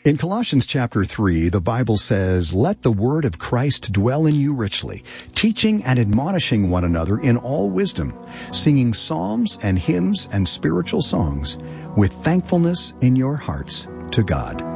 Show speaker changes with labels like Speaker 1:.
Speaker 1: In Colossians chapter 3, the Bible says, "Let the word of Christ dwell in you richly, teaching and admonishing one another in all wisdom, singing psalms and hymns and spiritual songs with thankfulness in your hearts to God."